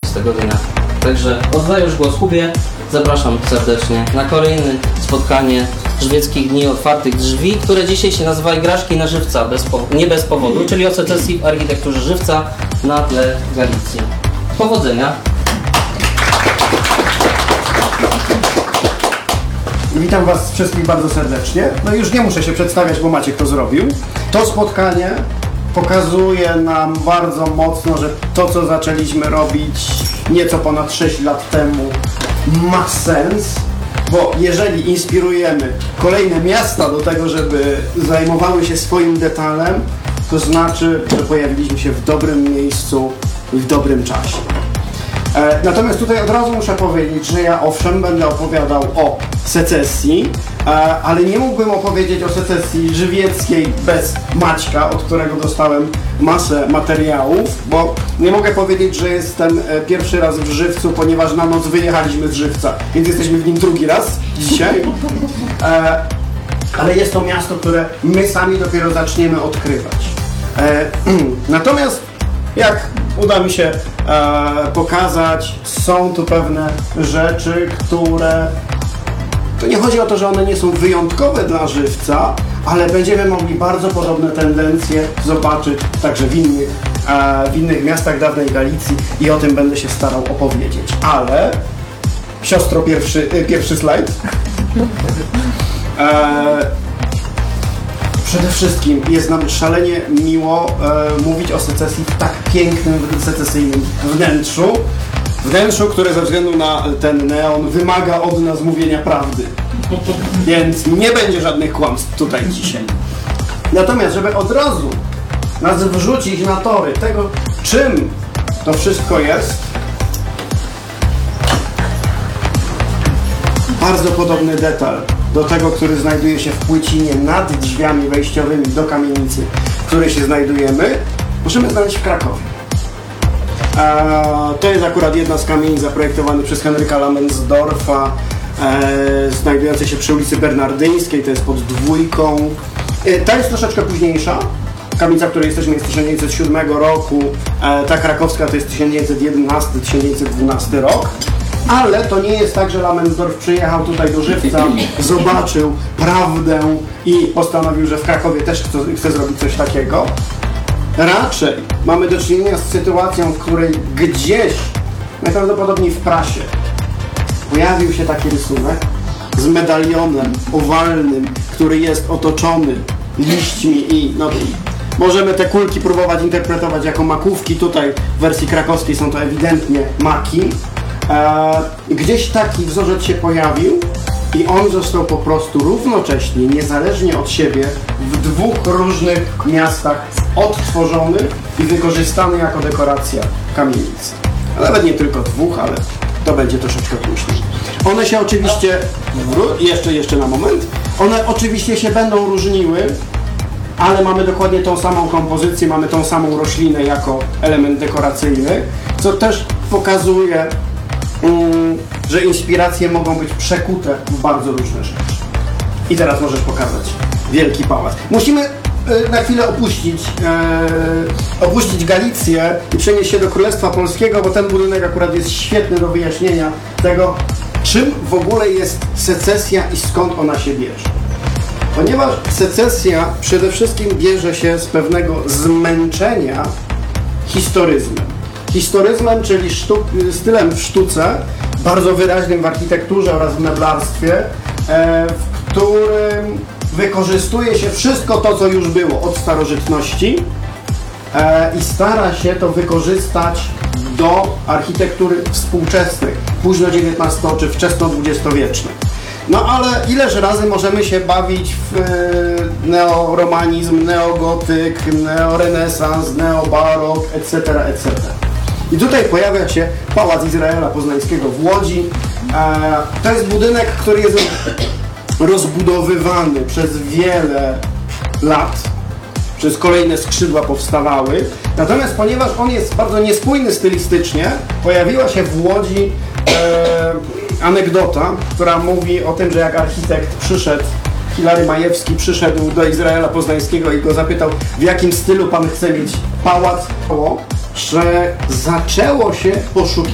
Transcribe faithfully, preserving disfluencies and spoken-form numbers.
z tego dnia. Także oddaję już głos Kubie. Zapraszam serdecznie na kolejne spotkanie Żwieckich Dni Otwartych Drzwi, które dzisiaj się nazywa Igraszki na żywca, bez nie bez powodu, czyli o secesji w architekturze żywca na tle Galicji. Powodzenia! Witam Was wszystkich bardzo serdecznie. No już nie muszę się przedstawiać, bo Maciek to zrobił. To spotkanie pokazuje nam bardzo mocno, że to, co zaczęliśmy robić nieco ponad sześć lat temu, ma sens, bo jeżeli inspirujemy kolejne miasta do tego, żeby zajmowały się swoim detalem, to znaczy, że pojawiliśmy się w dobrym miejscu i w dobrym czasie. E, natomiast tutaj od razu muszę powiedzieć, że ja owszem będę opowiadał o secesji, e, ale nie mógłbym opowiedzieć o secesji żywieckiej bez Maćka, od którego dostałem masę materiałów, bo nie mogę powiedzieć, że jestem e, pierwszy raz w Żywcu, ponieważ na noc wyjechaliśmy z Żywca, więc jesteśmy w nim drugi raz dzisiaj. E, ale jest to miasto, które my sami dopiero zaczniemy odkrywać. E, natomiast jak uda mi się e, pokazać, są tu pewne rzeczy, które... To nie chodzi o to, że one nie są wyjątkowe dla Żywca, ale będziemy mogli bardzo podobne tendencje zobaczyć także w innych, e, w innych miastach dawnej Galicji i o tym będę się starał opowiedzieć. Ale... Siostro, pierwszy, y, pierwszy slajd. E, Przede wszystkim jest nam szalenie miło e, mówić o secesji w tak pięknym, secesyjnym wnętrzu. Wnętrzu, które ze względu na ten neon wymaga od nas mówienia prawdy. Więc nie będzie żadnych kłamstw tutaj dzisiaj. Natomiast, żeby od razu nas wrzucić na tory tego, czym to wszystko jest, bardzo podobny detal do tego, który znajduje się w płycinie nad drzwiami wejściowymi do kamienicy, w której się znajdujemy, możemy znaleźć w Krakowie. E, to jest akurat jedna z kamienic zaprojektowanych przez Henryka Lamensdorfa, e, znajdująca się przy ulicy Bernardyńskiej, to jest pod dwójką. E, ta jest troszeczkę późniejsza. Kamienica, w której jesteśmy, jest tysiąc dziewięćset siódmego roku, e, ta krakowska to jest tysiąc dziewięćset jedenasty do tysiąc dziewięćset dwunastego rok. Ale to nie jest tak, że Lamensdorf przyjechał tutaj do Żywca, zobaczył prawdę i postanowił, że w Krakowie też chce, chce zrobić coś takiego. Raczej mamy do czynienia z sytuacją, w której gdzieś, najprawdopodobniej w prasie, pojawił się taki rysunek z medalionem owalnym, który jest otoczony liśćmi i no, możemy te kulki próbować interpretować jako makówki. Tutaj w wersji krakowskiej są to ewidentnie maki. E, gdzieś taki wzorzec się pojawił i on został po prostu równocześnie, niezależnie od siebie, w dwóch różnych miastach odtworzony i wykorzystany jako dekoracja kamienicy. A nawet nie tylko dwóch, ale to będzie troszeczkę później. One się oczywiście, jeszcze, jeszcze na moment, one oczywiście się będą różniły, ale mamy dokładnie tą samą kompozycję, mamy tą samą roślinę jako element dekoracyjny, co też pokazuje, um, że inspiracje mogą być przekute w bardzo różne rzeczy. I teraz możesz pokazać wielki pałac. Musimy e, na chwilę opuścić, e, opuścić Galicję i przenieść się do Królestwa Polskiego, bo ten budynek akurat jest świetny do wyjaśnienia tego, czym w ogóle jest secesja i skąd ona się bierze. Ponieważ secesja przede wszystkim bierze się z pewnego zmęczenia historyzmem. Historyzmem, czyli sztuk, stylem w sztuce, bardzo wyraźnym w architekturze oraz w meblarstwie, e, w którym wykorzystuje się wszystko to, co już było od starożytności e, i stara się to wykorzystać do architektury współczesnej, późno dziewiętnasto- czy wczesno dwudziestowiecznej. No ale ileż razy możemy się bawić w e, neoromanizm, neogotyk, neorenesans, neobarok, et cetera, et cetera. I tutaj pojawia się Pałac Izraela Poznańskiego w Łodzi. E, to jest budynek, który jest rozbudowywany przez wiele lat, przez kolejne skrzydła powstawały. Natomiast ponieważ on jest bardzo niespójny stylistycznie, pojawiła się w Łodzi e, anegdota, która mówi o tym, że jak architekt przyszedł, Hilary Majewski przyszedł do Izraela Poznańskiego i go zapytał, w jakim stylu pan chce mieć pałac, że zaczęło się poszukiwać